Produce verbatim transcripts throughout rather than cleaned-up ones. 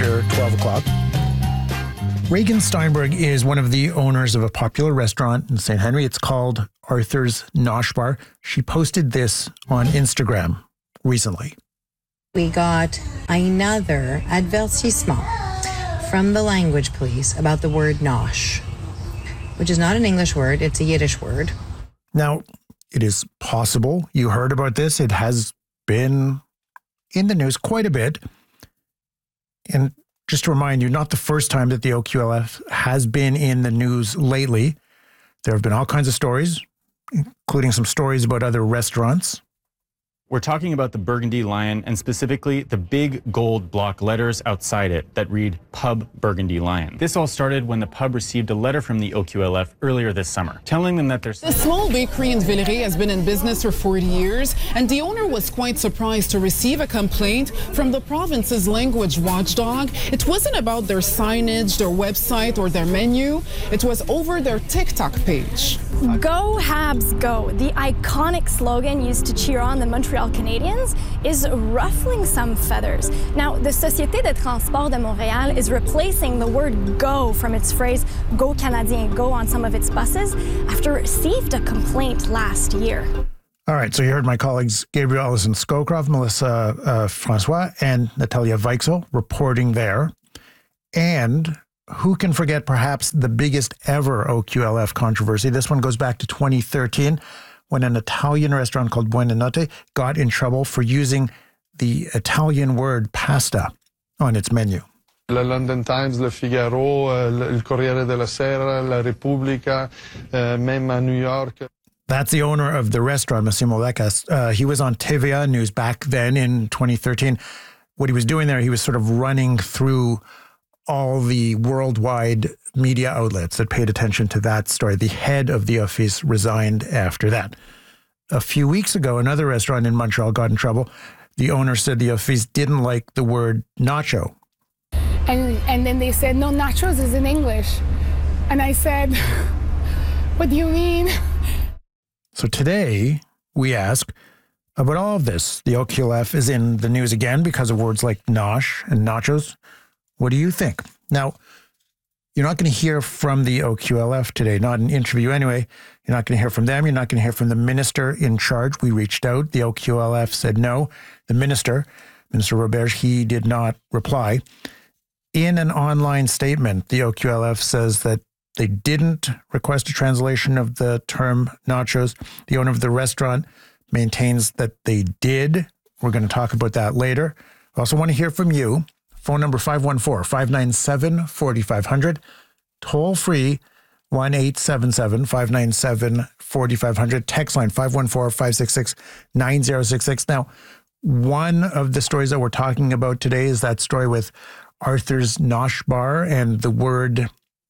after twelve o'clock. Reagan Steinberg is one of the owners of a popular restaurant in Saint Henry. It's called Arthur's Nosh Bar. She posted this on Instagram recently. We got another avertissement from the language police about the word nosh, which is not an English word, it's a Yiddish word. Now, it is possible you heard about this. It has been in the news quite a bit. And just to remind you, not the first time that the O Q L F has been in the news lately. There have been all kinds of stories, including some stories about other restaurants. We're talking about the Burgundy Lion and specifically the big gold block letters outside it that read Pub Burgundy Lion. This all started when the pub received a letter from the O Q L F earlier this summer, telling them that there's... The small bakery in Villeray has been in business for forty years, and the owner was quite surprised to receive a complaint from the province's language watchdog. It wasn't about their signage, their website, or their menu. It was over their TikTok page. Go Habs Go, the iconic slogan used to cheer on the Montreal Canadiens, is ruffling some feathers. Now, the Société de Transport de Montréal is replacing the word go from its phrase Go Canadien, go on some of its buses after it received a complaint last year. All right, so you heard my colleagues Gabriel Ellison Scowcroft, Melissa uh, Francois, and Natalia Weichsel reporting there. And who can forget perhaps the biggest ever O Q L F controversy? This one goes back to twenty thirteen when an Italian restaurant called Buonanotte got in trouble for using the Italian word pasta on its menu. La London Times, Le Figaro, uh, Il Corriere della Sera, La Repubblica, uh, même à New York. That's the owner of the restaurant, Massimo Lecas. Uh, he was on T V A News back then in twenty thirteen. What he was doing there, he was sort of running through all the worldwide media outlets that paid attention to that story. The head of the office resigned after that. A few weeks ago, another restaurant in Montreal got in trouble. The owner said the office didn't like the word nacho. And and then they said, no, nachos is in English. And I said, what do you mean? So today, we ask about all of this. The O Q L F is in the news again because of words like nosh and nachos. What do you think? Now, you're not going to hear from the O Q L F today, not an interview anyway. You're not going to hear from them. You're not going to hear from the minister in charge. We reached out. The O Q L F said no. The minister, Minister Roberge, he did not reply. In an online statement, the O Q L F says that they didn't request a translation of the term nachos. The owner of the restaurant maintains that they did. We're going to talk about that later. I also want to hear from you. Phone number five one four, five nine seven, four five zero zero. Toll free one eight seven seven, five nine seven, four five zero zero. Text line five one four, five six six, nine zero six six. Now, one of the stories that we're talking about today is that story with Arthur's Nosh Bar and the word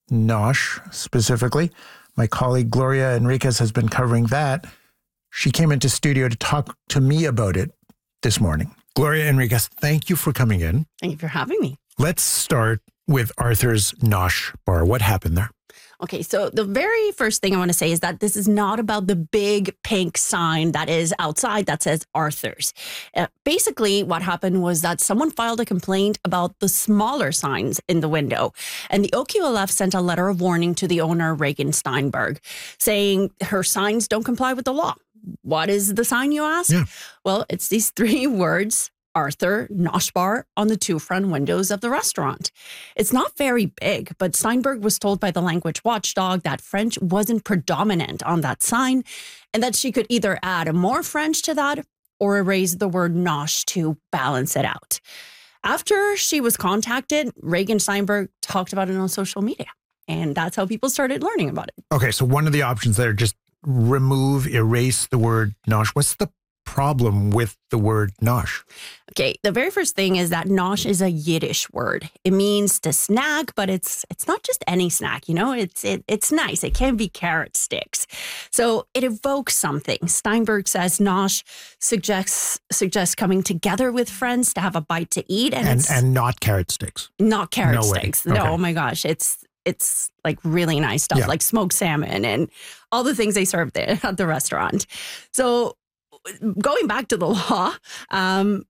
nosh specifically. My colleague Gloria Enriquez has been covering that. She came into studio to talk to me about it this morning. Gloria Enriquez, thank you for coming in. Thank you for having me. Let's start with Arthur's Nosh Bar. What happened there? Okay, so the very first thing I want to say is that this is not about the big pink sign that is outside that says Arthur's. Uh, basically, what happened was that someone filed a complaint about the smaller signs in the window. And the O Q L F sent a letter of warning to the owner, Reagan Steinberg, saying her signs don't comply with the law. What is the sign, you ask? Yeah. Well, it's these three words, Arthur Nosh Bar, on the two front windows of the restaurant. It's not very big, but Steinberg was told by the language watchdog that French wasn't predominant on that sign and that she could either add more French to that or erase the word nosh to balance it out. After she was contacted, Reagan Steinberg talked about it on social media, and that's how people started learning about it. Okay, so one of the options there, just remove, erase the word nosh. What's the problem with the word nosh? Okay, the very first thing is that nosh is a Yiddish word. It means to snack, but it's it's not just any snack, you know? It's it, it's nice. It can be carrot sticks. So it evokes something. Steinberg says nosh suggests suggests coming together with friends to have a bite to eat. And And, it's and not carrot sticks. not carrot No way. sticks. Okay. No, oh my gosh, it's it's like really nice stuff, Yeah. like smoked salmon and all the things they serve there at the restaurant. So going back to the law, um,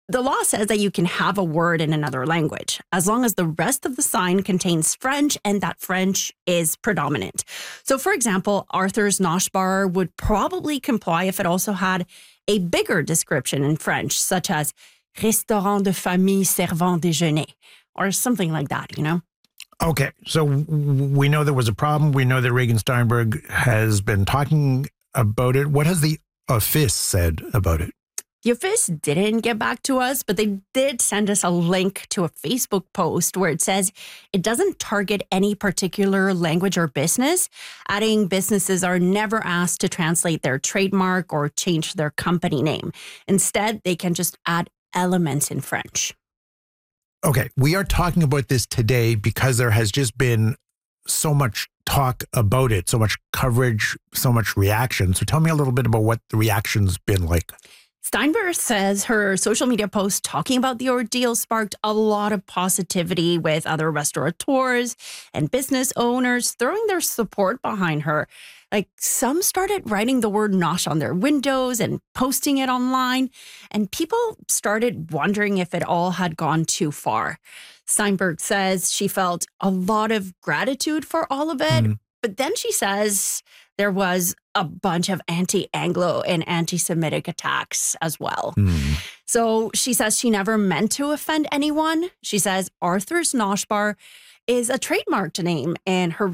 The law says that you can have a word in another language as long as the rest of the sign contains French and that French is predominant. So, for example, Arthur's Nosh Bar would probably comply if it also had a bigger description in French, such as Restaurant de famille servant déjeuner, or something like that, you know? Okay, so w- we know there was a problem. We know that Reagan Steinberg has been talking about it. What has the office said about it? The office didn't get back to us, but they did send us a link to a Facebook post where it says it doesn't target any particular language or business, adding businesses are never asked to translate their trademark or change their company name. Instead, they can just add elements in French. Okay, we are talking about this today because there has just been so much talk about it, so much coverage, so much reaction. So tell me a little bit about what the reaction's been like. Steinberg says her social media post talking about the ordeal sparked a lot of positivity, with other restaurateurs and business owners throwing their support behind her. Like, some started writing the word nosh on their windows and posting it online, and people started wondering if it all had gone too far. Steinberg says she felt a lot of gratitude for all of it, mm. but then she says there was a bunch of anti-Anglo and anti-Semitic attacks as well. Mm. So she says she never meant to offend anyone. She says Arthur's Nosh Bar is a trademarked name, and her